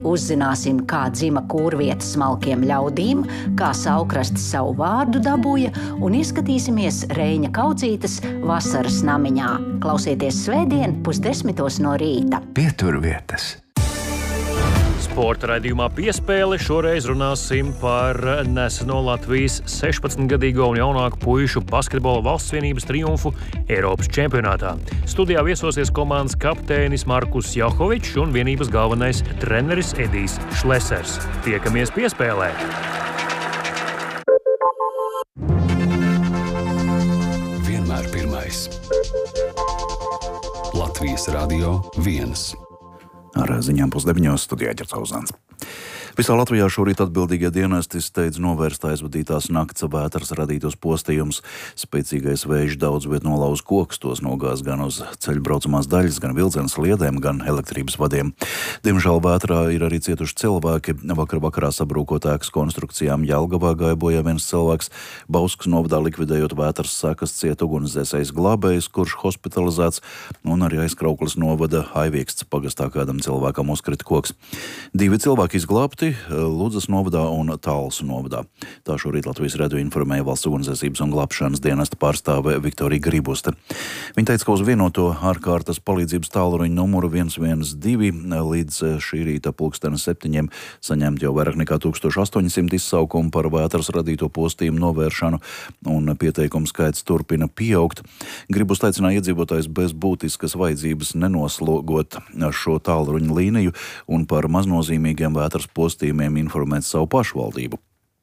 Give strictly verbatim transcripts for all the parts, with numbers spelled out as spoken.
Uzzināsim, kā dzima kūrvieta smalkiem ļaudīm, kā Saukrasti savu vārdu dabūja un ieskatīsimies Reiņa Kaudzītes vasaras namiņā. Klausieties svētdien pusdesmitos no rīta. Pieturvietas. Sporta raidījumā Piespēle šoreiz runāsim par neseno Latvijas sešpadsmitgadīgo un jaunāku puišu basketbola valsts vienības triumfu Eiropas čempionātā. Studijā viesosies komandas kapteinis Markus Jauhovičs un vienības galvenais treneris Edijs Šlesers. Tiekamies Piespēlē! Vienmēr pirmais. Latvijas radio viens. Ar ziņām pusdeviņos studijā Ģercauzāns. Visā Latvijā šorīt atbildīgie dienesti steidz novērst aizvadītās nakts vētras radītos postījumus. Spēcīgais vējš daudz viet nolauz kokus, tos nogāz gan uz ceļu braucamās daļas, gan vilcienu sliedēm, gan elektrības vadiem. Diemžēl vētrā ir arī cietuši cilvēki. Vakar vakarā sabrūkot ēkas konstrukcijām Jelgavā gāja bojā viens cilvēks. Bauskas novadā likvidējot vētras sekas ciet ugunsdzēsējs glābējs, kurš hospitalizēts, un arī aizkrauklis novada Aivieksts pagastā kādam cilvēkam uzkrita koks. Divi cilvēki izglābti Ludzas novadā un Tālsu novadā. Tā šorīt Latvijas radio informēja valsts ugunsdzēsības un glābšanas dienesta pārstāve Viktorija Gribuste. Viņa teica, ka uz vienoto ārkārtas palīdzības tālruņa numuru viens viens divi līdz šī rīta pulksteni septiņiem saņemt jau vairāk nekā tūkstoš astoņi simti izsaukumu par vētras radīto postījumu novēršanu, un pieteikumu skaits turpina pieaugt. Gribuste aicināja iedzīvotājus bez būtiskas vajadzības nenoslogot šo tālruņa līniju un par maznozīmīgiem vētras postījumiem informēt savu pašvaldību.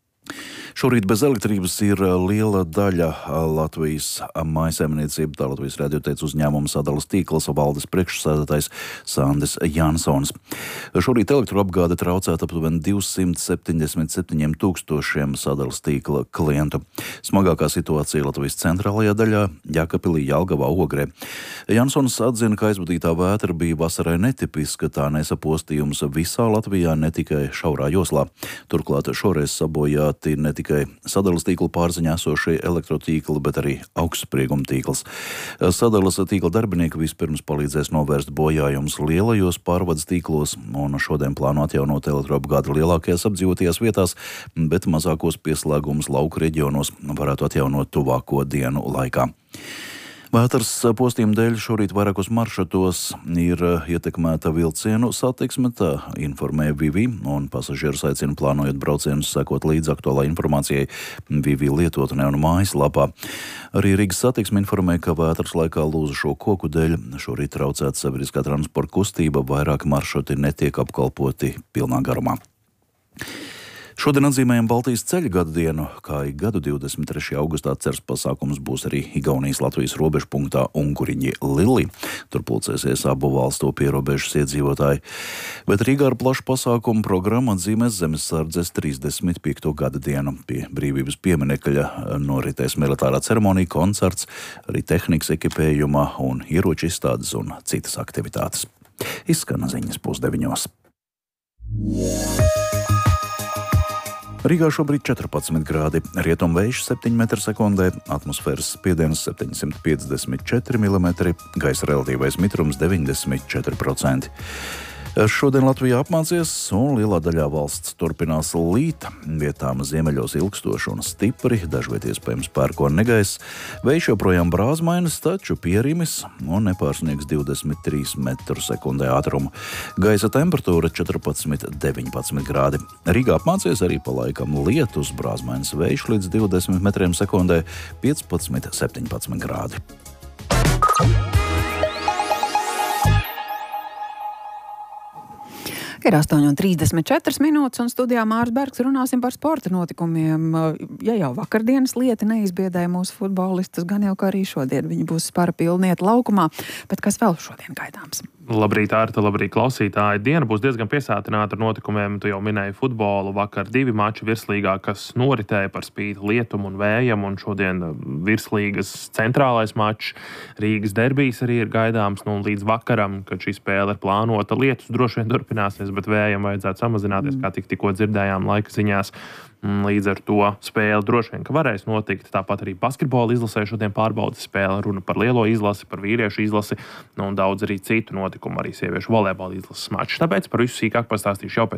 Šorīt bez elektrības ir liela daļa Latvijas mājsaimniecību, tā Latvijas radio teica uzņēmuma sadalas tīkls valdes priekšsēdētājs Sandis Jansons. Šorīt elektroapgāde traucēta aptuveni divsimt septiņdesmit septiņiem tūkstošiem sadalas tīkla klientu. Smagākā situācija Latvijas centrālajā daļā Jēkabpilī, Jelgavā, Ogrē. Jansons atzina, ka aizvadītā vētra bija vasarai netipiska, tā nesa postījumus visā Latvijā, ne tikai šaurā joslā. Turklāt šoreiz sabojāti ne tikai sadalas tīkla pārziņā esošie elektrotīkli, bet arī augstsprieguma tīkls. Sadalas tīkla darbinieki vispirms palīdzēs novērst bojājumus lielajos pārvades tīklos, un šodien plāno atjaunot elektroapgādi lielākajās apdzīvotajās vietās, bet mazākos pieslēgumus lauku reģionos varētu atjaunot tuvāko dienu laikā. Vētras postījuma dēļ šorīt vairākos maršrutos ir ietekmēta vilcienu satiksme, tā informēja Vivi, un pasažierus aicina plānojot braucienus sekot līdz aktuālai informācijai Vivi lietotnē un mājaslapā. Arī Rīgas satiksme informēja, ka vētras laikā lūzušo koku dēļ šorīt traucēta sabiedriskā transporta kustība, vairāki maršruti netiek apkalpoti pilnā garumā. Šodien atzīmējam Baltijas ceļa gadu dienu, kā ik gadu divdesmit trešajā augustā ceras pasākums būs arī Igaunijas-Latvijas robežpunktā Unguriņi Lili. Tur pulcēsies abu valstu pierobežas iedzīvotāji. Bet Rīgā ar plašu pasākumu programmu atzīmēs Zemesardzes trīsdesmit piekto gada dienu. Pie brīvības pieminekļa noritēs militārā ceremonija, koncerts, arī tehnikas ekipējuma un ieroču izstādes un citas aktivitātes. Izskan ziņas pusdeviņos. Rīgā šobrīd četrpadsmit grādi, rietumvējš septiņi metri sekundē, atmosfēras spiediens septiņsimt piecdesmit četri milimetri, gaisa relatīvais mitrums deviņdesmit četri procenti. Šodien Latvijā apmācies un lielā daļā valsts turpinās līt, vietām ziemeļos ilgstoši un stipri, dažviet iespējams pērkona negaiss. Vējš joprojām brāzmainis, taču pierimis un nepārsniegs divdesmit trīs metru sekundē ātrumu. Gaisa temperatūra četrpadsmit deviņpadsmit grādi. Rīgā apmācies arī pa laikam lietus, brāzmainis vējš līdz divdesmit metriem sekundē, piecpadsmit septiņpadsmit grādi. Ir astoņi un trīsdesmit četras minūtes, un studijā Māris Bergs runāsim par sporta notikumiem. Ja jau vakardienas lieta neizbiedēja mūsu futbolistus, gan jau kā arī šodien viņi būs spara pilnieti laukumā, bet kas vēl šodien gaidāms? Labrīt, Ārta, labrīt, klausītāji. Diena būs diezgan piesātināta ar notikumiem. Tu jau minēji futbolu. Vakar divi mači virslīgā, kas noritēja par spīti lietumu un vējam, un šodien virslīgas centrālais mačs. Rīgas derbijs arī ir gaidāms, nu, līdz vakaram, kad šī spēle ir plānota. Lietus droši vien turpināsies, bet vējam vajadzētu samazināties, kā tik tikko dzirdējām laika ziņās. Līdz ar to spēle droši vien, ka varēs notikt. Tāpat arī basketbola izlasē šodien pārbaudas spēle, runa par lielo izlasi, par vīriešu izlasi, nu, un daudz arī citu notikumu, arī sieviešu volejbola izlases maču. Tāpēc par visu sīkāk pastāstīšu jau pēc